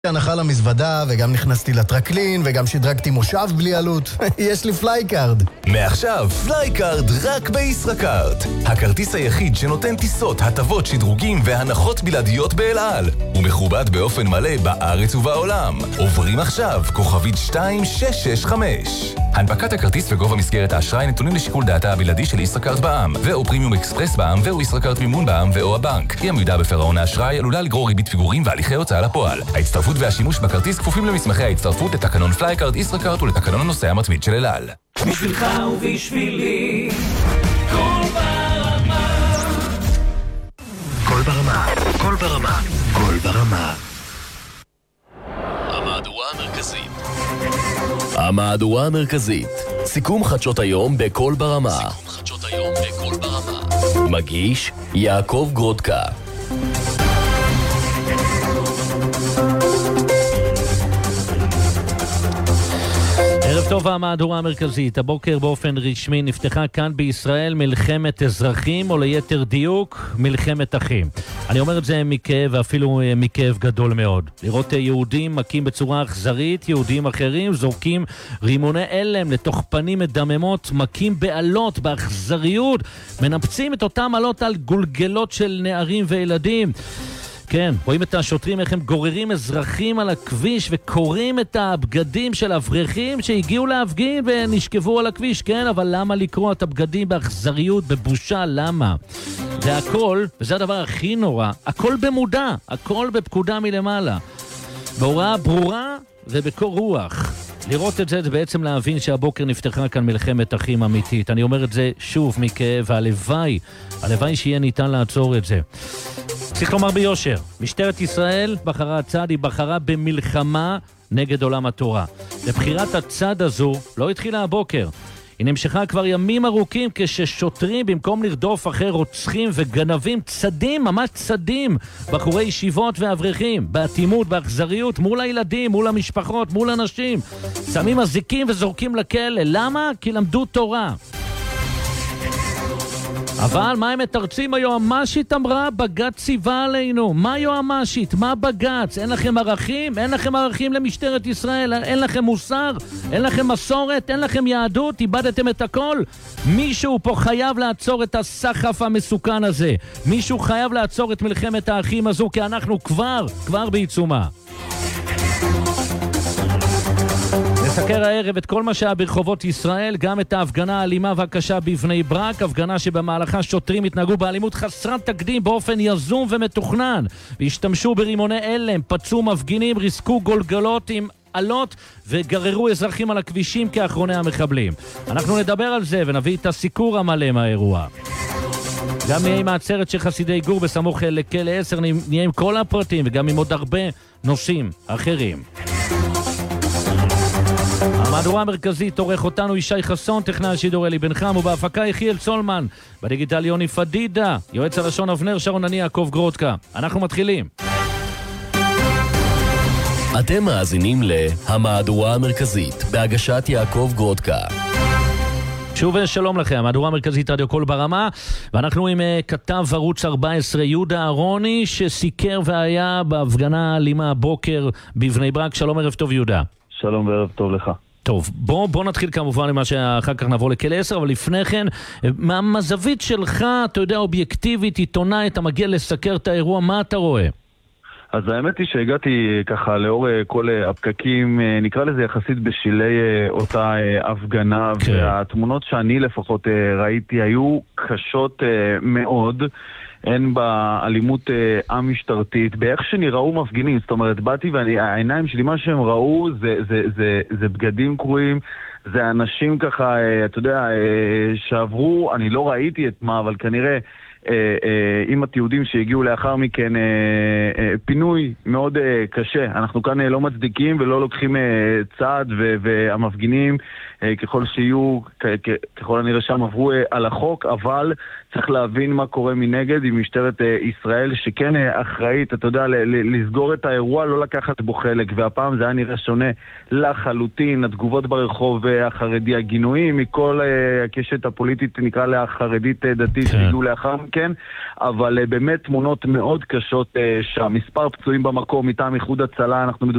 הנחה למזוודה, וגם נכנסתי לטרקלין, וגם שדרגתי מושב בלי עלות. יש לי פלייקארד. מעכשיו פלייקארד רק בישראכרט. הכרטיס היחיד שנותן טיסות, הטבות, שדרוגים והנחות בלעדיות באל על. הוא מכובד באופן מלא בארץ ובעולם. עוברים עכשיו, כוכבית 2665. הנפקת הכרטיס וגובה מסגרת האשראי נתונים לשיקול דעתה הבלעדי של ישראכרט בע"מ, ואו פרימיום אקספרס בע"מ, ואו ישראכרט מימון בע"מ, ואו הבנק. אי עמידה בפירעון האשראי עלולה לגרור ריבית פיגורים והליכי הוצאה לפועל. ההצטרפות והשימוש בכרטיס כפופים למסמכי ההצטרפות לתקנון פלייקארד ישראכרט ולתקנון הנוסע המתמיד של אל על. בשבילך ובשבילי, קול ברמה. קול ברמה, קול ברמה, קול ברמה. המהדורה המרכזית. סיכום חדשות היום בקול ברמה. מגיש יעקב גרודקה. ערב טוב, המהדורה המרכזית. הבוקר באופן רשמי נפתחה כאן בישראל מלחמת אזרחים, או ליתר דיוק, מלחמת אחים. אני אומר את זה מכאב, ואפילו מכאב גדול מאוד. לראות יהודים מכים בצורה אכזרית, יהודים אחרים זורקים רימוני אלם לתוך פנים מדממות, מכים בעלות, באכזריות, מנפצים את אותם עלות על גולגלות של נערים וילדים. כן, רואים את השוטרים איך הם גוררים אזרחים על הכביש וקוראים את הבגדים של אברכים שהגיעו להפגין ונשכבו על הכביש. כן, אבל למה לקרוא את הבגדים באכזריות, בבושה? למה? זה הכל, וזה הדבר הכי נורא, הכל במודע, הכל בפקודה מלמעלה, בהוראה ברורה ובקור רוח. לראות את זה בעצם להבין שהבוקר נפתחה כאן מלחמת אחים אמיתית. אני אומר את זה שוב מכאב, והלוואי שיהיה ניתן לעצור את זה. צריך לומר ביושר, משטרת ישראל בחרה הצד, היא בחרה במלחמה נגד עולם התורה. לבחירת הצד הזו לא התחילה הבוקר. היא נמשכה כבר ימים ארוכים כששוטרים במקום לרדוף אחרי רוצחים וגנבים צדים, ממש צדים, בחורי ישיבות ואברכים, באטימות, באכזריות, מול הילדים, מול המשפחות, מול אנשים. שמים אזיקים וזורקים לכלא. למה? כי למדו תורה. אבל מה הם מתרצים? היועמ"שית אמרה, בג"ץ ציווה עלינו. מה יועמ"שית? מה בג"ץ? אין לכם ערכים? אין לכם ערכים למשטרת ישראל? אין לכם מוסר? אין לכם מסורת? אין לכם יהדות? איבדתם את הכל? מישהו פה חייב לעצור את הסחף המסוכן הזה. מישהו חייב לעצור את מלחמת האחים הזו, כי אנחנו כבר בעיצומה. נסקר הערב את כל מה שהיה ברחובות ישראל, גם את ההפגנה האלימה והקשה בבני ברק, הפגנה שבמהלכה שוטרים התנהגו באלימות חסרת תקדים באופן יזום ומתוכנן, והשתמשו ברימוני אלם, פצעו מפגינים, ריסקו גולגלות עם עלות וגררו אזרחים על הכבישים כאחרוני המחבלים. אנחנו נדבר על זה ונביא את הסיקור המלא מהאירוע. גם נהיה עם העצרת של חסידי גור בסמוך לכלא 10, נהיה עם כל הפרטים וגם עם עוד הרבה נושאים אחרים. המהדורה המרכזית עורך אותנו ישי חסון, טכנאי השידור אלי בן חם, ובהפקה יחיאל צולמן, בדיגיטל יוני פדידה, יועץ הלשון אבנר שרון, אני יעקב גרודקה. אנחנו מתחילים. אתם מאזינים להמהדורה המרכזית בהגשת יעקב גרודקה. שוב שלום לכם, המהדורה המרכזית רדיו קול ברמה, ואנחנו עם כתב ערוץ 14 יהודה אהרוני שסיקר והיה בהפגנה האלימה הבוקר בבני ברק. שלום, ערב טוב יהודה. שלום וערב טוב לך. טוב, בוא נתחיל כמובן למה שאחר כך נעבור לכלא 10, אבל לפני כן, מהזווית שלך, אתה יודע, אובייקטיבית, עיתונאי, אתה מגיע לסקר את האירוע, מה אתה רואה? אז האמת היא שהגעתי ככה לאור כל הפקקים, נקרא לזה יחסית בשילי אותה הפגנה, כן. והתמונות שאני לפחות ראיתי היו קשות מאוד, אין באלימות המשטרתית, באיך שנראו מפגינים. זאת אומרת, באתי והעיניים שלי, מה שהם ראו זה בגדים קרועים, זה אנשים ככה, אתה יודע, שעברו, אני לא ראיתי את מה, אבל כנראה עם התיעודים שהגיעו לאחר מכן פינוי מאוד קשה. אנחנו כאן לא מצדיקים ולא לוקחים צעד, והמפגינים ככל שיהיו, ככל הנראה שם עברו על החוק, אבל צריך להבין מה קורה מנגד עם משטרת ישראל שכן אחראית, אתה יודע, לסגור את האירוע, לא לקחת בו חלק, והפעם זה היה נראה שונה לחלוטין. התגובות ברחוב החרדי, הגינויים מכל הקשת הפוליטית, נקרא לה חרדית דתית, שהגיעו לאחר כן, אבל באמת תמונות מאוד קשות שם, מספר פצועים במקום מטעם איחוד הצלה, אנחנו